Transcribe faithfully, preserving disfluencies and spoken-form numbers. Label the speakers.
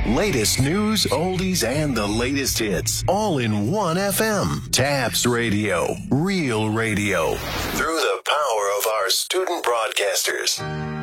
Speaker 1: Latest news, oldies, and the latest hits, all in one F M. Tabs Radio, real radio, through the power of our student broadcasters.